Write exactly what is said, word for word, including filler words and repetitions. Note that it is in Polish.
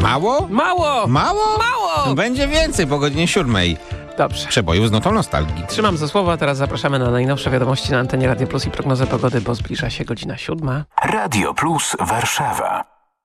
Mało? Mało! Mało? Mało! Będzie więcej po godzinie siódmej. Dobrze. Przebojów z notą nostalgii. Trzymam za słowo, a teraz zapraszamy na najnowsze wiadomości na antenie Radio Plus i prognozę pogody, bo zbliża się godzina siódma. Radio Plus Warszawa.